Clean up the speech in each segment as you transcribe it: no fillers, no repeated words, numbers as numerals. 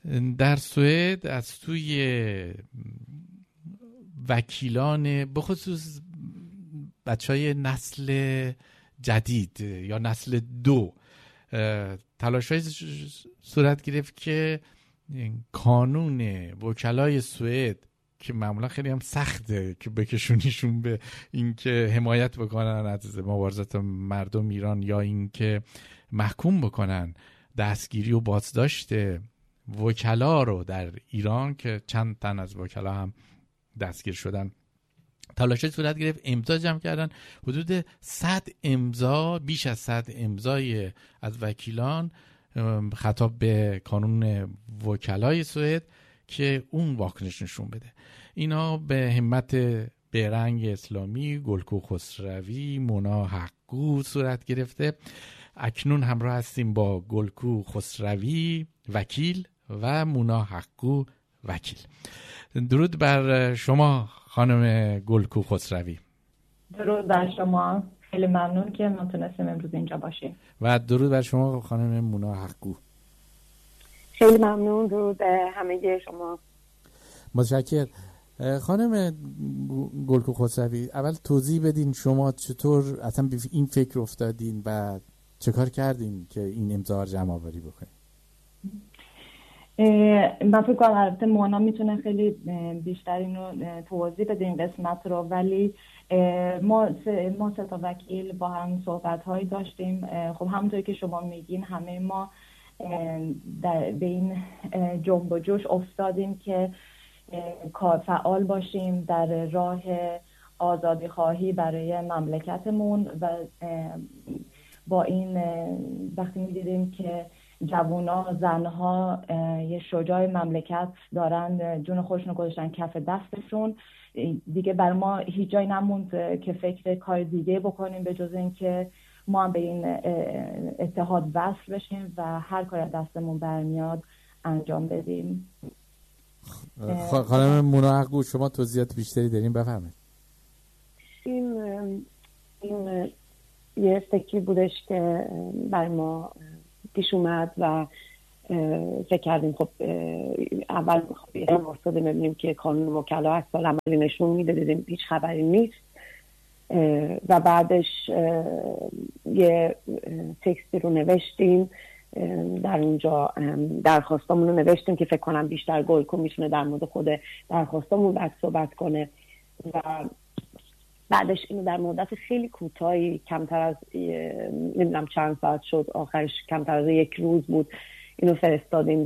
در سوئد از سوی وکیلان بخصوص بچهای نسل جدید یا نسل 2 تلاش‌های صورت گرفت که کانون وکلای سوئد که معمولا خیلی هم سخته که بکشونیشون به اینکه حمایت بکنن از مبارزات مردم ایران یا اینکه محکوم بکنن دستگیری و بازداشت وکلا رو در ایران، که چند تن از وکلا هم دستگیر شدن، تلاشی صورت گرفت، امضا جمع کردن، حدود 100 امضا، بیش از 100 امضای از وکیلان خطاب به کانون وکلای سوئد که اون واکنش نشون بده. اینا به همت بیرنگ اسلامی، گلکو خسروی، مونا حقگو صورت گرفته. اکنون همراه هستیم با گلکو خسروی وکیل و مونا حقگو وکیل. درود بر شما خانم گلکو خسروی. درود بر شما، خیلی ممنون که ما تونستیم امروز اینجا باشیم. و درود بر شما خانم مونا حقگو. خیلی ممنون، درود به همه شما. متشکرم. خانم گلکو خسروی، اول توضیح بدین شما چطور اصلا به این فکر افتادین و چه کار کردین که این امضا رو جمع آوری بکنین؟ من فکر کنم البته مونا میتونه خیلی بیشتر اینو توضیح بده این قسمت رو، ولی ما سه تا وکیل با هم صحبت هایی داشتیم. خب همونطوری که شما میگین همه ما به این جنب و جوش افتادیم که فعال باشیم در راه آزادی خواهی برای مملکتمون و با این وقتی می‌دیدیم که جوونا، زنها یه شجاع مملکت دارن جون خودشون گذاشتن کف دستشون، دیگه بر ما هیچ جایی نموند که فکر کار دیگه بکنیم به جز این که ما هم به این اتحاد وصل بشیم و هر کاری از دستمون برمیاد انجام بدیم. خانم مونا حقگو، شما توضیحات بیشتری دارین، بفرمایید. این یه فکری بودش که بر ما پیش اومد و فکر کردیم خب اول خب واسطه ببینیم که قانون وکلا عکس العملی نشون میده، دیدیم هیچ خبری نیست و بعدش یه تکستی رو نوشتیم، در اونجا درخواستامون رو نوشتیم که فکر کنم بیشتر گلکو میتونه در مورد خود درخواستامون بعد صحبت کنه و بعدش اینو در مدت خیلی کوتاهی، کمتر از نمیدونم چند ساعت شد، آخرش کمتر از 1 روز بود، اینو فرستادیم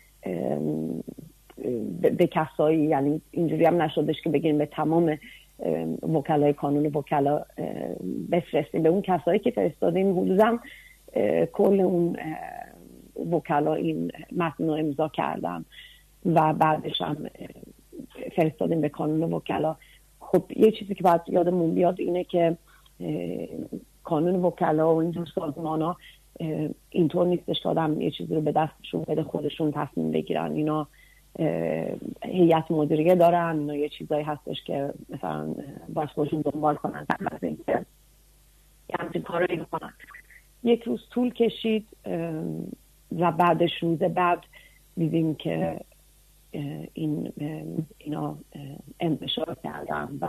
به کسایی، یعنی اینجوری هم نشدش که بگیم به تمام وکلای کانون وکلا بفرستیم، به اون کسایی که فرستادیم حدوداً کل اون وکلا این متن رو امضا کردن و بعدش هم فرستادیم به کانون وکلا. خب یه چیزی که باید یادمون بیاد اینه که کانون وکلا و اینجور سازمانا اینطور نیستش که آدم یه چیزی رو به دستشون بده خودشون تصمیم بگیرن. اینا هیئت مدیریه دارن، اینا یه چیزایی هستش که مثلا باید خودشون دنبال کنن قبل از اینکه یه همچین کارایی کنن. 1 روز طول کشید و بعدش روز بعد دیدیم که اینا انتشار کردن و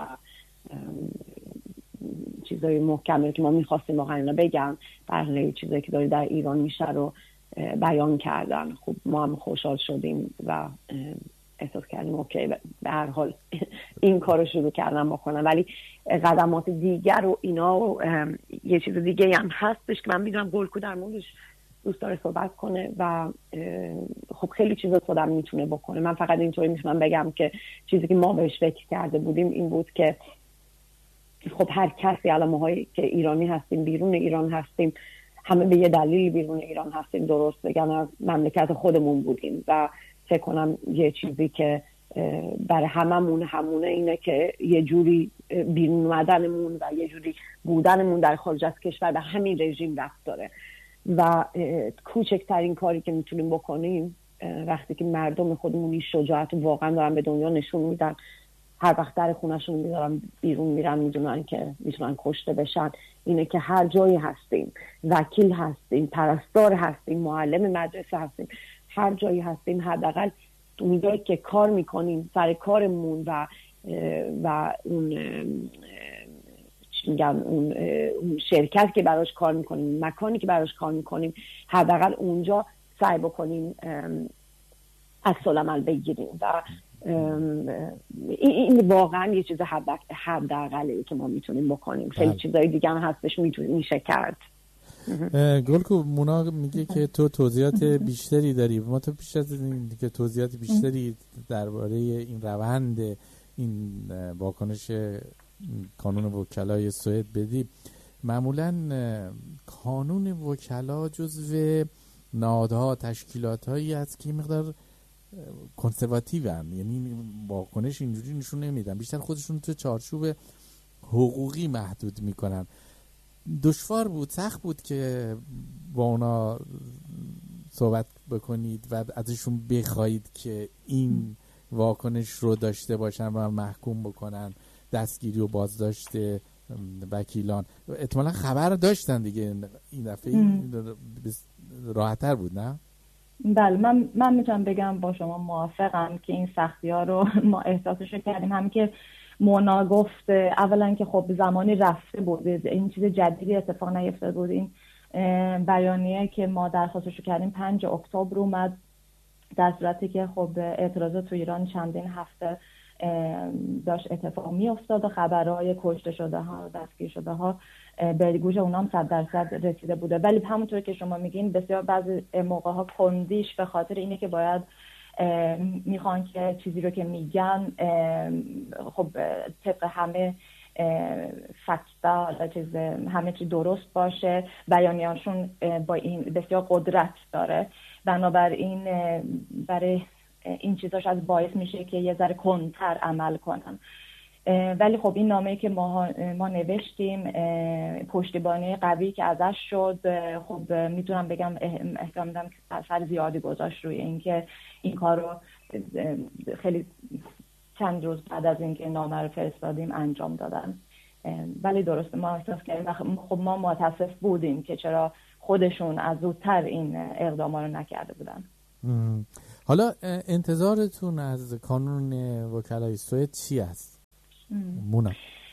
چیزای محکمی که ما میخواستیم واقعا اینا بگن، برای چیزایی که داره در ایران میشه رو بیان کردن. خب ما هم خوشحال شدیم و احساس کردیم اوکی، به هر حال این کارو شروع کردن بکنن. ولی قدمات دیگر و اینا و یه چیز دیگه هم هستش که من میدونم گلکو در موردش دوست داره صحبت کنه و خب خیلی چیزا آدم میتونه بکنه. من فقط اینطوری میتونم بگم که چیزی که ما بهش فکر کرده بودیم این بود که خب هر کسی، الان ماهایی که ایرانی هستیم، بیرون ایران هستیم، همه به یه دلیل بیرون ایران هستیم، درست بگم از مملکت خودمون بودیم و فکر کنم یه چیزی که برای همونه اینه که یه جوری بیرون اومدنمون و یه جوری بودنمون در خارج از کشور به همین رژیم رفت داره و کوچکترین کاری که میتونیم بکنیم وقتی که مردم خودمون این شجاعت واقعا دارن به دنیا نشون میدن، هر وقت در خونه‌شون میذارن بیرون میرن میدونن که میتونن کشته بشن، اینه که هر جایی هستیم، وکیل هستیم، پرستار هستیم، معلم مدرسه هستیم، هر جایی هستیم، حداقل اونجایی که کار میکنیم سر کارمون و اون اون شرکت که براش کار میکنیم، مکانی که براش کار میکنیم، حداقل اونجا سعی بکنیم عکس‌العمل بگیریم و این واقعا یه چیز حداقلی که ما میتونیم بکنیم. خیلی چیزای دیگه هم هستش میشه کرد. گلکو، مونا میگه که تو توضیحات بیشتری داری، ما تو پیش از این که توضیحات بیشتری درباره این روند این واکنش کانون وکلای سوئد بدی. معمولا کانون وکلا جزو نهادها تشکیلات‌هایی است که مقدار کنسرواتیو هم، یعنی واکنش اینجوری نشون نمیدن، بیشتر خودشون تو چارچوب حقوقی محدود میکنن. دشوار بود، سخت بود که با اونا صحبت بکنید و ازشون بخواید که این واکنش رو داشته باشن و محکوم بکنن دستگیری و بازداشت وکیلان. احتمالا خبر داشتن دیگه، این دفعه راحت‌تر بود نه؟ بله، من میتونم بگم با شما موافقم که این سختی ها رو ما احساسش کردیم. همین که مونا گفت اولا که خب زمانی رفته بود، این چیز جدیدی اتفاق نیفتاده بود. این بیانیه که ما درخواستش کردیم 5 اکتبر اومد، در صورتی که خب اعتراضات تو ایران چندین هفته داشت اتفاق می افتاد و خبرهای کشته شده ها، دستگیر شده ها به گوش اونام 100% رسیده بوده. ولی همونطور که شما میگین بسیار بعضی موقع ها کندیش به خاطر اینه که باید میخوان که چیزی رو که میگن خب طبق همه فکتا همه چی درست باشه. بیانیه‌شون با این بسیار قدرت داره، بنابراین برای این چیزاش از باعث میشه که یه ذره کندتر عمل کنن. ولی خب این نامه‌ای که ما نوشتیم، پشتیبانی قوی که ازش شد، خب میتونم بگم احتمال میدم که اثر زیادی گذاشت روی اینکه این کار رو خیلی چند روز بعد از اینکه نامه رو فرستادیم انجام دادن. ولی درسته ما احساس کردیم خب ما متاسف بودیم که چرا خودشون از زودتر این اقدام رو نکرده بودن. حالا انتظارتون از کانون وکلای سوئد چی است؟ مونا.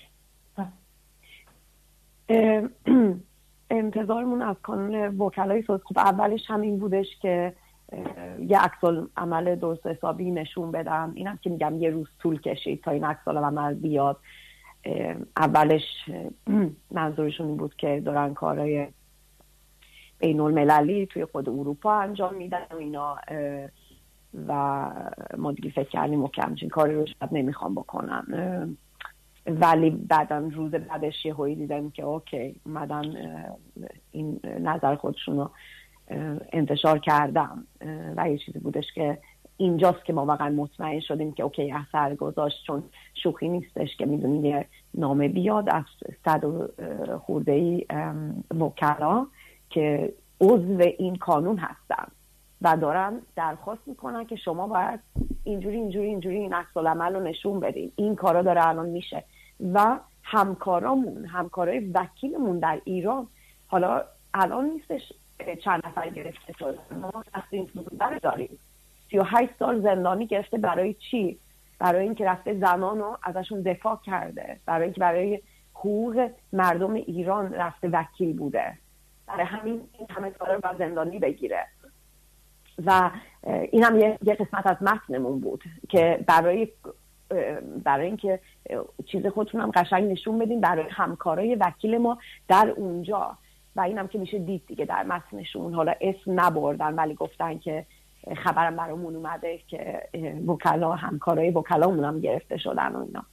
انتظارمون از کانون وکلای سوئد خب اولش همین بودش که یه عکس‌العمل درست حسابی نشون بدم. اینم که میگم یه روز طول کشید تا این عکس‌العمل بیاد. اولش منظورشون این بود که دارن کارهای بین‌المللی توی خود اروپا انجام میدن و اینا، و ما دیگه فکر کردیم که همچین کاری رو شاید نمیخوام بکنن. ولی بعداً روز بعدش یه هایی دیدم که اوکی اومدن این نظر خودشون رو انتشار کردم و یه چیزی بودش که اینجاست که ما واقعا مطمئن شدیم که اوکی اثر گذاشت، چون شوخی نیستش که میدونید یه نامه بیاد از 100 خورده‌ای وکلا که عضو این کانون هستن و دارن درخواست میکنن که شما باید اینجوری این عکس‌العمل رو نشون بدید. این کارا داره الان میشه و همکارای وکیلمون در ایران، حالا الان نیستش چند نفر گرفته شدن، ما تصمیم داریم 38 سال زندانی گرفته. برای چی؟ برای اینکه رفته زنان رو ازشون دفاع کرده، برای اینکه برای حقوق مردم ایران رفته وکیل بوده. برای همین این همه کارا رو باید زندانی بگیره و این هم یه قسمت از متنمون بود که برای اینکه چیز خودتون هم قشنگ نشون بدین برای همکارای وکیل ما در اونجا. و این هم که میشه دید دیگه در متنشون، حالا اسم نبردن ولی گفتن که خبرم برامون اومده که وکلا همکارای وکلامون هم گرفته شدن و اینا.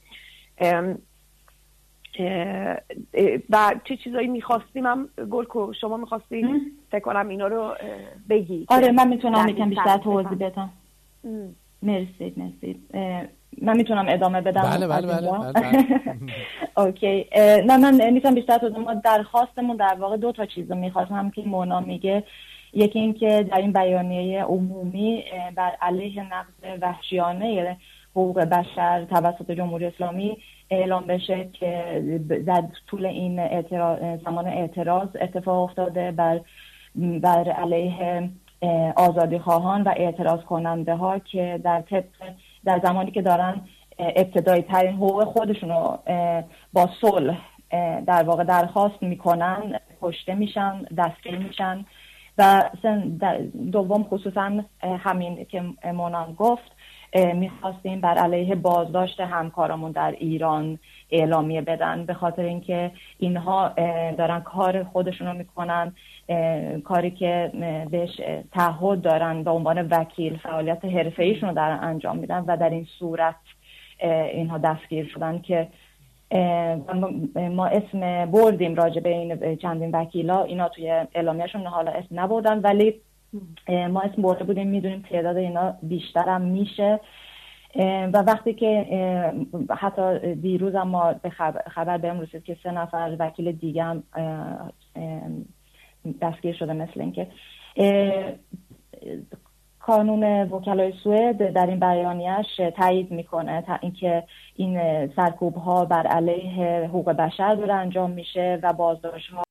و چه چیزایی میخواستیم هم گلکو شما میخواستی فکر کنم اینا رو بگی. آره من میتونم یکم بیشتر توضیح بدم. مرسی. من میتونم ادامه بدم؟ بله. اوکی. نه من میتونم بیشتر توضیح. ما درخواستمون در واقع 2 تا چیز رو میخواستم که مونا میگه. یکی این که در این بیانیه عمومی بر علیه نقض وحشیانه حقوق بشر توسط جمهوری اسلامی اعلام بشه که در طول این زمان اعتراض اتفاق افتاده بر علیه آزادی خواهان و اعتراض کننده ها که در زمانی که دارن ابتدایی ترین حقوق خودشون رو با صلح در واقع درخواست میکنن، کشته میشن، دستگیر میشن. و دوم خصوصا همین که مونان گفت، میخواستیم بر علیه بازداشت همکارامون در ایران اعلامیه بدن، به خاطر اینکه اینها دارن کار خودشون رو میکنن، کاری که بهش تعهد دارن به عنوان وکیل، فعالیت حرفه‌ایشون رو دارن انجام میدن و در این صورت اینها دستگیر شدن. که ما اسم بردیم راجع به این چندین وکیلا، اینا توی اعلامیه‌شون حالا اسم نبردن، ولی ما اسم برده بودیم، میدونیم تعداد اینا بیشتر هم میشه. و وقتی که حتی دیروز هم ما به خبر بهم رسید که 3 نفر وکیل دیگه هم دستگیر شده، مثل اینکه کانون وکلای سوئد در این بیانیه‌اش تایید میکنه اینکه این سرکوب‌ها بر علیه حقوق بشر داره انجام میشه و بازداشت‌ها